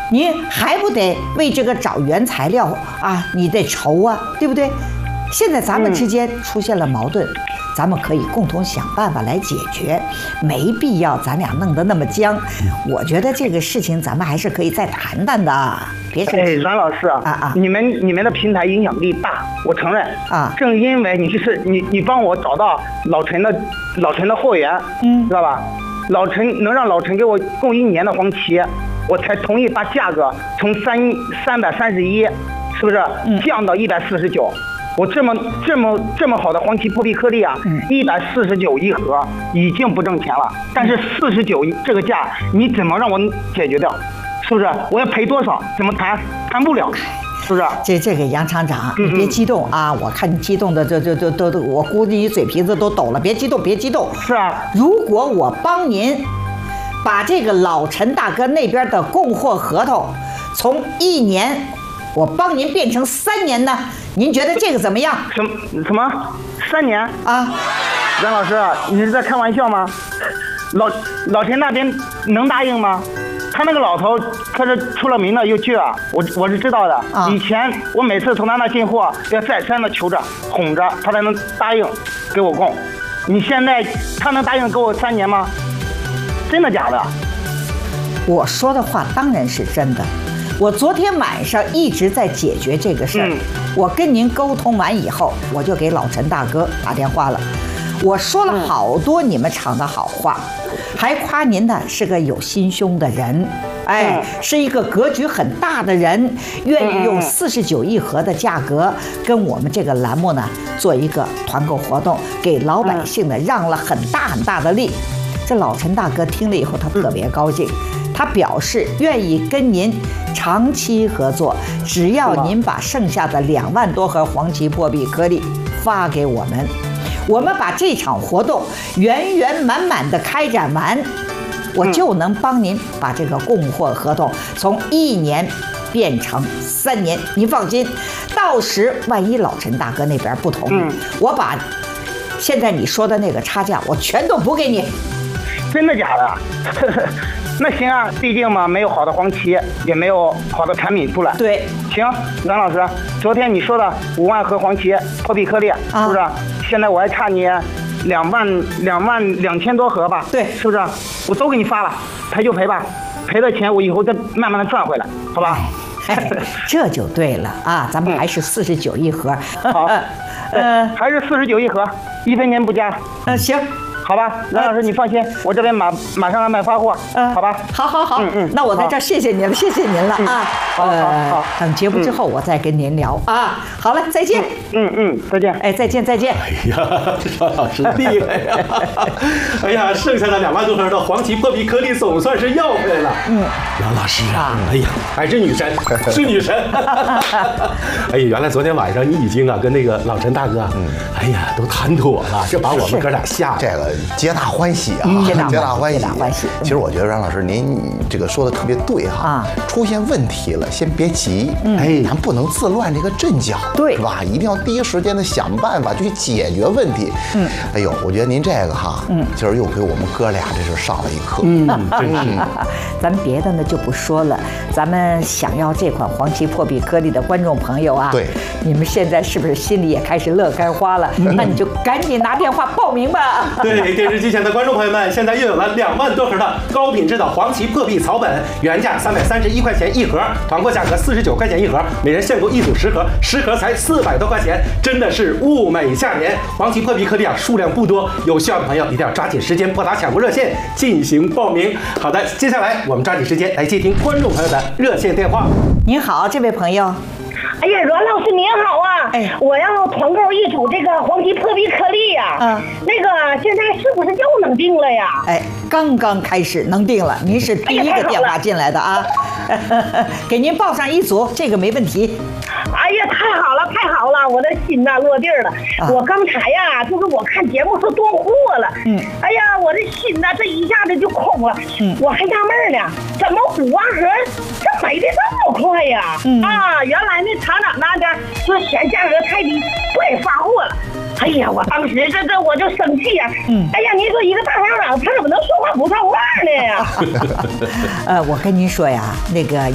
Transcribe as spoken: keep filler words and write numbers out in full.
您还不得为这个找原材料啊，你得愁啊，对不对？现在咱们之间出现了矛盾，嗯、咱们可以共同想办法来解决，没必要咱俩弄得那么僵。我觉得这个事情咱们还是可以再谈谈的，别生气。 哎，阮老师啊， 啊啊， 你们你们的平台影响力大，我承认啊。 正因为你是你你帮我找到老陈的老陈的货源，嗯，知道吧？老陈能让老陈给我供一年的黄芪，我才同意把价格从三三百三十一，是不是降到一百四十九？我这么这么这么好的黄芪破壁颗粒啊，一百四十九一盒已经不挣钱了，但是四十九这个价你怎么让我解决掉？是不是？我要赔多少？怎么谈？谈不了。是不是？ 这这个杨厂长，你别激动啊！我看你激动的，这这这都都，我估计你嘴皮子都抖了。别激动，别激动。 是啊， 如果我帮您把这个老陈大哥那边的供货合同从一年，我帮您变成三年呢，您觉得这个怎么样？ 什么什么？三年啊？ 阮老师，你是在开玩笑吗？老老陈那边能答应吗？他那个老头可是出了名的又倔啊，我我是知道的。啊、以前我每次从他那进货，要再三的求着、哄着，他才能答应给我供。你现在他能答应给我三年吗？真的假的？ 我说的话当然是真的。我昨天晚上一直在解决这个事儿。嗯、我跟您沟通完以后，我就给老陈大哥打电话了。我说了好多你们厂的好话，嗯、还夸您呢是个有心胸的人，哎，嗯、是一个格局很大的人，愿意用四十九一盒的价格跟我们这个栏目呢做一个团购活动，给老百姓呢让了很大很大的力。这老陈大哥听了以后，他特别高兴，他表示愿意跟您长期合作，只要您把剩下的两万多盒黄芪破壁颗粒发给我们。我们把这场活动圆圆满满的开展完，我就能帮您把这个供货合同从一年变成三年。您放心，到时万一老陈大哥那边不同意，我把现在你说的那个差价我全都补给你。 真的假的？那行啊，毕竟嘛，没有好的黄芪，也没有好的产品出来。 对， 行，阮老师，昨天你说的五万盒黄芪破壁颗粒，啊、是不是？现在我还差你两万两万两千多盒吧？ 对， 是不是？我都给你发了，赔就赔吧，赔的钱我以后再慢慢的赚回来，好吧？ 哎、这就对了啊，咱们还是四十九一盒。 好，呃，还是四十九一盒，一分钱不加。 嗯，行。 好吧，阮老师，你放心，我这边马马上安排发货，嗯，好吧， 好好好，嗯嗯，那我在这儿谢谢您了，谢谢您了啊， 好好好， 等节目之后我再跟您聊啊，好了，再见， 嗯嗯，再见， 哎，再见再见。 哎呀，阮老师厉害呀！哎呀，剩下的两万多盒的黄芪破壁颗粒总算是要回来了。嗯，阮老师啊，哎呀，还是女神，是女神。哎呀，原来昨天晚上你已经啊跟那个老陈大哥，嗯，哎呀都谈妥了，这把我们哥俩吓这个。皆大欢喜啊， 皆大欢喜， 皆大欢喜。 其实我觉得阮老师您这个说的特别对哈，啊，出现问题了先别急，哎，咱不能自乱这个阵脚， 对， 是吧？一定要第一时间的想办法去解决问题。嗯，哎呦，我觉得您这个哈，嗯，今儿又给我们哥俩这是上了一课。 嗯，真是。 咱别的呢就不说了，咱们想要这款黄芪破壁颗粒的观众朋友啊， 对， 你们现在是不是心里也开始乐开花了？那你就赶紧拿电话报名吧。 对。电视机前的观众朋友们，现在又有了两万多盒的高品质的黄芪破壁草本，原价三百三十一块钱一盒，团购价格四十九块钱一盒，每人限购一组十盒，十盒才四百多块钱，真的是物美价廉。黄芪破壁颗粒啊，数量不多，有需要的朋友一定要抓紧时间拨打抢购热线进行报名。好的，接下来我们抓紧时间来接听观众朋友的热线电话。 您好，这位朋友。 哎呀，阮老师您好啊！哎，我要团购一组这个黄芪破壁颗粒呀。嗯，那个现在是不是就能定了呀？ 哎，刚刚开始能定了，您是第一个电话进来的啊。哎、给您报上一组，这个没问题。 哎呀，太好了，太好了，我的心呐落地了。啊、我刚才呀，就是我看节目是断货了。嗯。哎呀，我的心呐，这一下子就空了。嗯。我还纳闷呢，怎么五万盒这没的这么快呀？嗯。啊，原来那厂长那边是嫌价格太低，不给发货了。哎呀，我当时这这我就生气呀。嗯。哎呀，你说一个大厂长，他怎么能说话不算话呢呀？ 呃，我跟您说呀，那个。